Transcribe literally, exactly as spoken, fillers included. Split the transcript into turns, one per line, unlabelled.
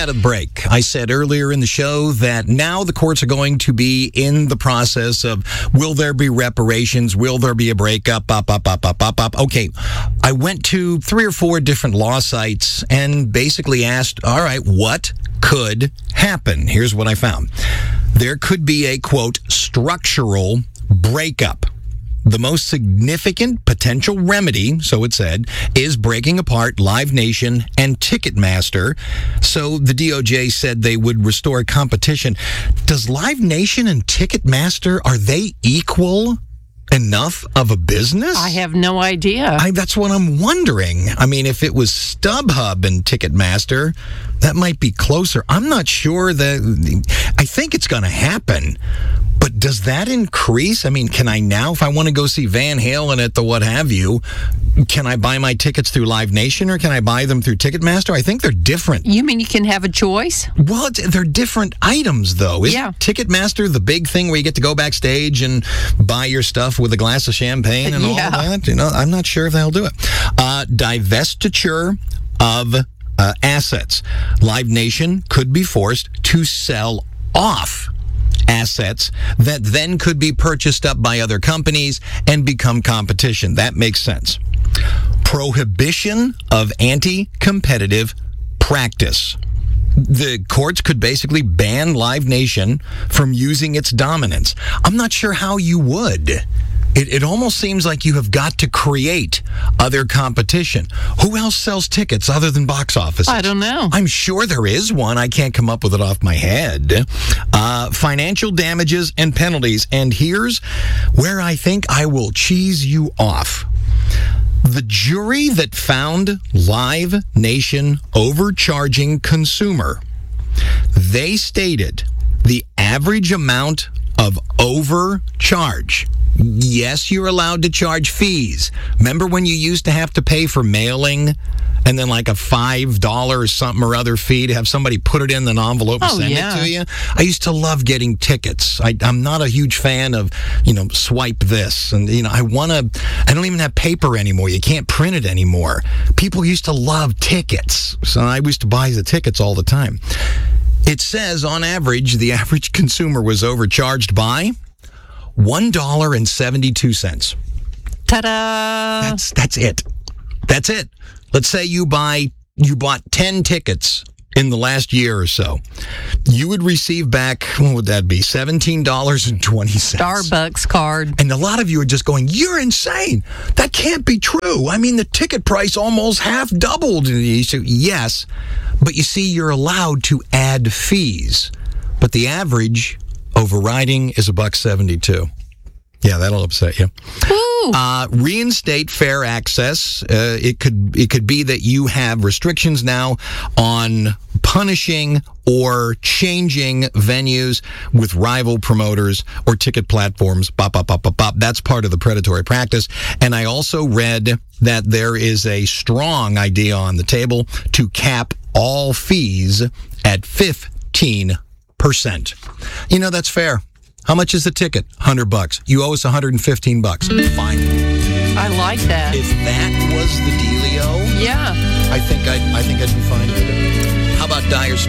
out of the break, I said earlier in the show that now the courts are going to be in the process of, will there be reparations? Will there be a breakup? Up, up, up, up, up, up. Okay, I went to three or four different law sites and basically asked, all right, what could happen? Here's what I found. There could be a, quote, structural breakup. The most significant potential remedy, so it said, is breaking apart Live Nation and Ticketmaster. So the D O J said they would restore competition. Does Live Nation and Ticketmaster, are they equal enough of a business?
I have no idea.
I, that's what I'm wondering. I mean, if it was StubHub and Ticketmaster, that might be closer. I'm not sure that, I think it's going to happen. But does that increase? I mean, can I now, if I want to go see Van Halen at the what have you, can I buy my tickets through Live Nation or can I buy them through Ticketmaster? I think they're different.
You mean you can have a choice?
Well, it's, they're different items, though. Isn't
Yeah.
Ticketmaster the big thing where you get to go backstage and buy your stuff with a glass of champagne and
Yeah.
all that? You know, I'm not sure if they'll do it. Uh, divestiture of uh, assets. Live Nation could be forced to sell off assets that then could be purchased up by other companies and become competition. That makes sense. Prohibition of anti-competitive practice. The courts could basically ban Live Nation from using its dominance. I'm not sure how you would. It, it almost seems like you have got to create other competition. Who else sells tickets other than box offices?
I don't know.
I'm sure there is one. I can't come up with it off my head. Uh, financial damages and penalties. And here's where I think I will cheese you off. The jury that found Live Nation overcharging consumer, they stated the average amount of overcharge. Yes, you're allowed to charge fees. Remember when you used to have to pay for mailing and then like a five dollars something or other fee to have somebody put it in an envelope and
Oh,
send
yeah.
it to you? I used to love getting tickets. I, I'm not a huge fan of, you know, swipe this. And, you know, I want to, I don't even have paper anymore. You can't print it anymore. People used to love tickets. So I used to buy the tickets all the time. It says, on average, the average consumer was overcharged by one dollar and seventy-two cents.
Ta-da!
That's that's it. That's it. Let's say you buy you bought ten tickets in the last year or so. You would receive back, what would that be? seventeen dollars and twenty cents.
Starbucks card.
And a lot of you are just going, you're insane. That can't be true. I mean, the ticket price almost half doubled. Yes, but you see, you're allowed to add fees. But the average overriding is a buck seventy-two. Yeah, that'll upset you.
Ooh.
Uh, reinstate fair access. Uh, it could it could be that you have restrictions now on punishing or changing venues with rival promoters or ticket platforms. Bop, bop, bop, bop, bop. That's part of the predatory practice. And I also read that there is a strong idea on the table to cap all fees at fifteen percent. You know, that's fair. How much is the ticket? one hundred bucks. You owe us one hundred fifteen bucks. Fine.
I like that.
If that was the dealio,
Yeah.
I think I'd, I think I'd be fine with it. How about Dire